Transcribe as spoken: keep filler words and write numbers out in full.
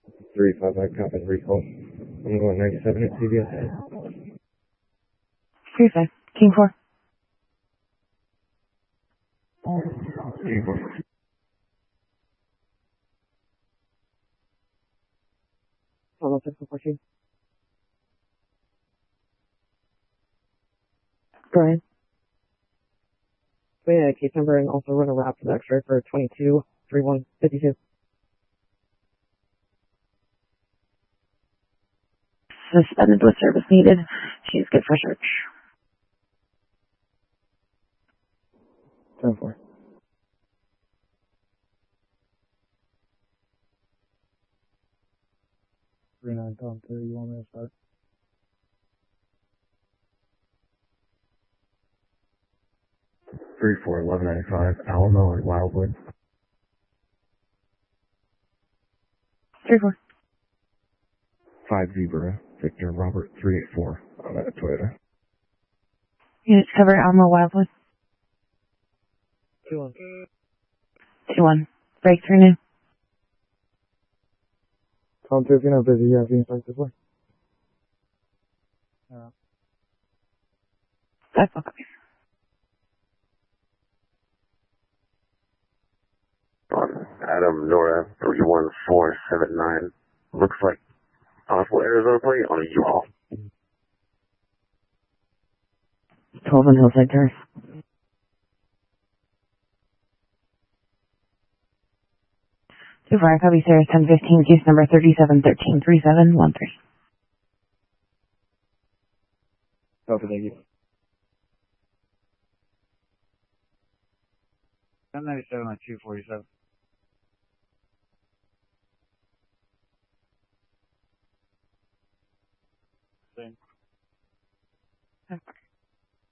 three five five copy recall. I'm going ninety-seven at C B S A. three five, King four. King four. Follow six four two. Brian. We had a case number and also run a route for the X-ray for twenty-two three one fifty-two. Suspended with service needed. She's good for search. ten four. three nine, Tom two, you want me to start? three four, eleven ninety-five, Alamo and Wildwood. three four. five Zebra, Victor Robert three eight four, on that Toyota. Units cover Alamo Wildwood. two one. two one. Breakthrough new. Tom two, if you're not busy, yeah, if you can start this way. Yeah. That's okay. Adam Nora three one four seven nine. Looks like possible Arizona plate on a U-Haul. twelve on Hillside Terrace. two four, copy Sarah ten fifteen, case number thirty-seven thirteen three seven one three. Copy, thank you. ten ninety-seven on two forty-seven. Same.